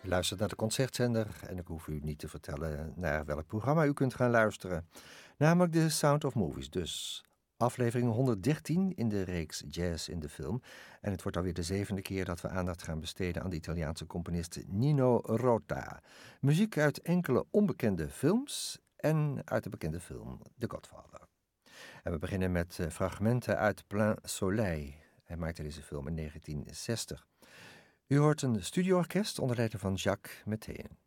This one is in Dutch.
U luistert naar de Concertzender en ik hoef u niet te vertellen naar welk programma u kunt gaan luisteren. Namelijk de Sound of Movies dus. Aflevering 113 in de reeks Jazz in de Film. En het wordt alweer de 7e keer dat we aandacht gaan besteden aan de Italiaanse componist Nino Rota. Muziek uit enkele onbekende films en uit de bekende film The Godfather. En we beginnen met fragmenten uit Plein Soleil. Hij maakte deze film in 1960. U hoort een studioorkest onder leiding van Jacques Métain.